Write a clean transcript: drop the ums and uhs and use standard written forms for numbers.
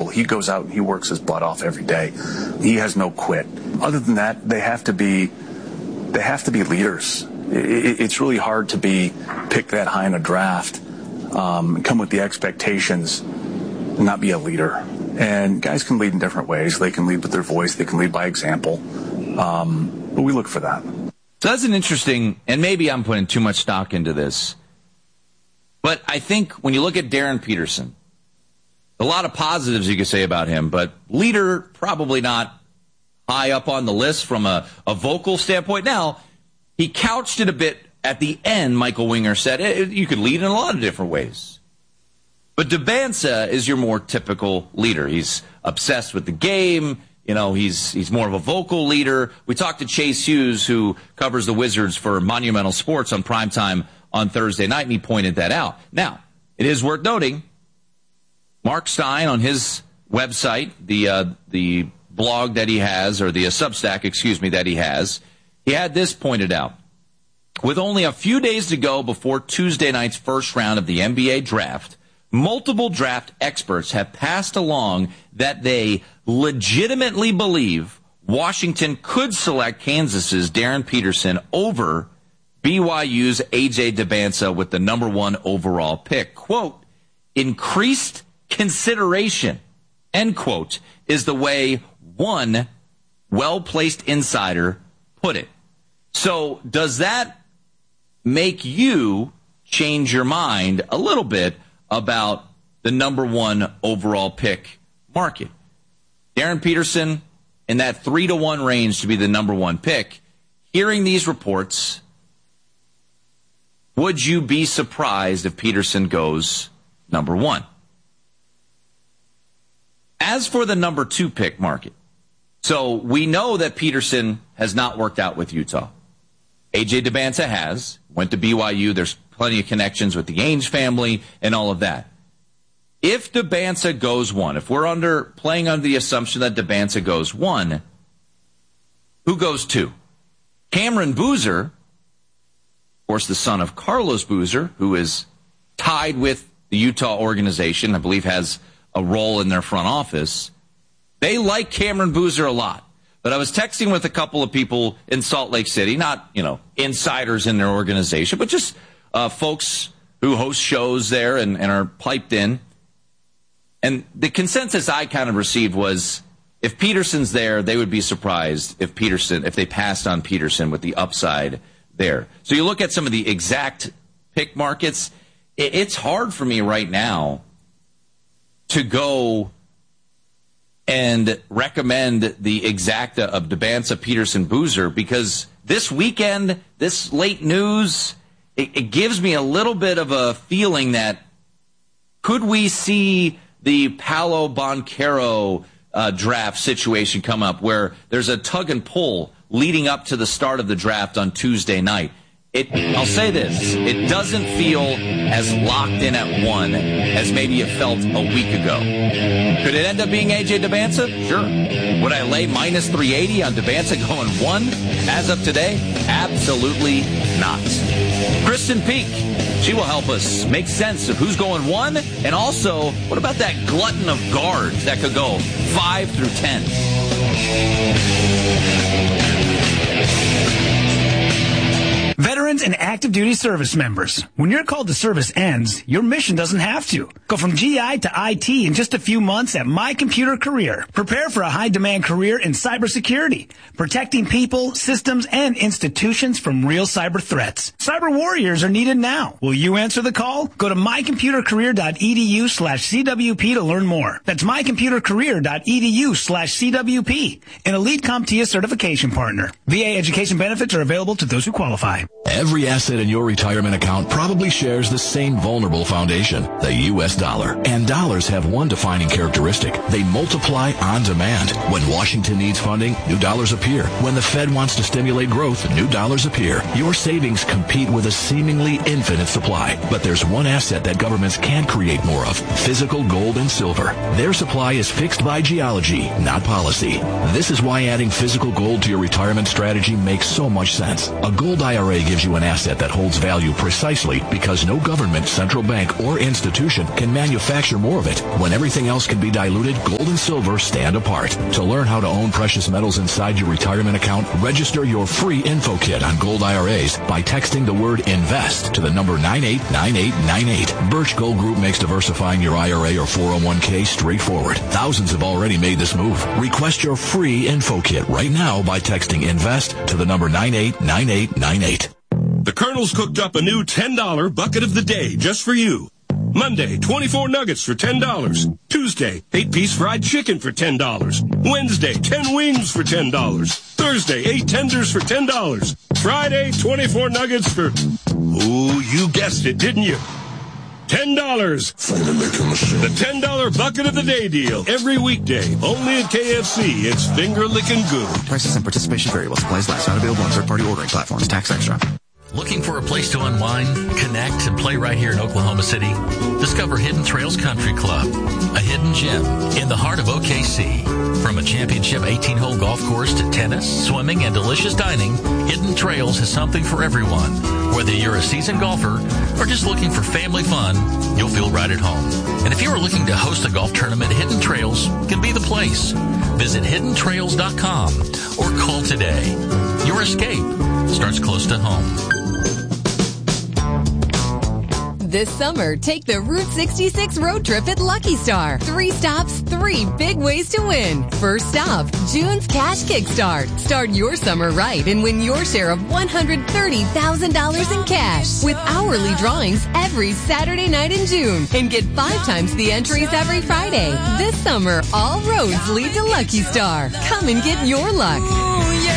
individual. He goes out and he works his butt off every day. He has no quit. Other than that, they have to be leaders. It's really hard to be picked that high in a draft, come with the expectations, and not be a leader. And guys can lead in different ways. They can lead with their voice. They can lead by example. But we look for that. So that's an interesting, and maybe I'm putting too much stock into this, but I think when you look at Darren Peterson, a lot of positives you could say about him, but leader, probably not high up on the list from a vocal standpoint. Now, he couched it a bit at the end, Michael Winger said. You could lead in a lot of different ways. But Dybantsa is your more typical leader. He's obsessed with the game. You know, he's more of a vocal leader. We talked to Chase Hughes, who covers the Wizards for Monumental Sports on primetime on Thursday night, and he pointed that out. Now, it is worth noting, Mark Stein on his website, the blog that he has, or the Substack, that he had this pointed out. With only a few days to go before Tuesday night's first round of the NBA draft, multiple draft experts have passed along that they legitimately believe Washington could select Kansas's Darren Peterson over BYU's A.J. Dybantsa with the number 1 overall pick. Quote, increased consideration, end quote, is the way one well-placed insider put it. So does that make you change your mind a little bit about the number 1 overall pick market? Darren Peterson in that 3-1 range to be the number 1 pick. Hearing these reports, would you be surprised if Peterson goes number 1? As for the number 2 pick market, so we know that Peterson has not worked out with Utah. A.J. Dybantsa has, went to BYU. There's plenty of connections with the Ainge family and all of that. If Dybantsa goes 1, if we're playing under the assumption that Dybantsa goes 1, who goes 2? Cameron Boozer, of course, the son of Carlos Boozer, who is tied with the Utah organization, I believe has a role in their front office. They like Cameron Boozer a lot. But I was texting with a couple of people in Salt Lake City, not, insiders in their organization, but just folks who host shows there and are piped in. And the consensus I kind of received was if Peterson's there, they would be surprised if they passed on Peterson with the upside there. So you look at some of the exact pick markets, it's hard for me right now to go and recommend the exacta of Dybantsa, Peterson, Boozer, because this weekend, this late news, it gives me a little bit of a feeling that could we see the Paolo Banchero draft situation come up where there's a tug and pull leading up to the start of the draft on Tuesday night. I'll say this, it doesn't feel as locked in at 1 as maybe it felt a week ago. Could it end up being A.J. Dybantsa? Sure. Would I lay minus 380 on Dybantsa going 1 as of today? Absolutely not. Kristen Peak, she will help us make sense of who's going 1, and also, what about that glutton of guards that could go 5 through 10? Veterans and active duty service members, when your call to service ends, your mission doesn't have to. Go from GI to IT in just a few months at My Computer Career. Prepare for a high-demand career in cybersecurity, protecting people, systems, and institutions from real cyber threats. Cyber warriors are needed now. Will you answer the call? Go to mycomputercareer.edu/CWP to learn more. That's mycomputercareer.edu/CWP, an Elite CompTIA certification partner. VA education benefits are available to those who qualify. Every asset in your retirement account probably shares the same vulnerable foundation, the U.S. dollar. And dollars have one defining characteristic. They multiply on demand. When Washington needs funding, new dollars appear. When the Fed wants to stimulate growth, new dollars appear. Your savings compete with a seemingly infinite supply. But there's one asset that governments can't create more of: physical gold and silver. Their supply is fixed by geology, not policy. This is why adding physical gold to your retirement strategy makes so much sense. A gold IRA gives you an asset that holds value precisely because no government, central bank, or institution can manufacture more of it. When everything else can be diluted, gold and silver stand apart. To learn how to own precious metals inside your retirement account, register your free info kit on gold IRAs by texting the word INVEST to the number 989898. Birch Gold Group makes diversifying your IRA or 401k straightforward. Thousands have already made this move. Request your free info kit right now by texting INVEST to the number 989898. The Colonel's cooked up a new $10 bucket of the day just for you. Monday, 24 nuggets for $10. Tuesday, 8-piece fried chicken for $10. Wednesday, 10 wings for $10. Thursday, 8 tenders for $10. Friday, 24 nuggets for... Ooh, you guessed it, didn't you? $10. The $10 bucket of the day deal. Every weekday, only at KFC. It's finger licking good. Prices and participation vary while supplies last. Not available on third-party ordering platforms. Tax extra. Looking for a place to unwind, connect, and play right here in Oklahoma City? Discover Hidden Trails Country Club, a hidden gem in the heart of OKC. From a championship 18-hole golf course to tennis, swimming, and delicious dining, Hidden Trails has something for everyone. Whether you're a seasoned golfer or just looking for family fun, you'll feel right at home. And if you are looking to host a golf tournament, Hidden Trails can be the place. Visit hiddentrails.com or call today. Your escape starts close to home. This summer, take the Route 66 road trip at Lucky Star. 3 stops, 3 big ways to win. First stop, June's Cash Kickstart. Start your summer right and win your share of $130,000 in cash with hourly drawings every Saturday night in June. And get 5 times the entries every Friday. This summer, all roads lead to Lucky Star. Come and get your luck.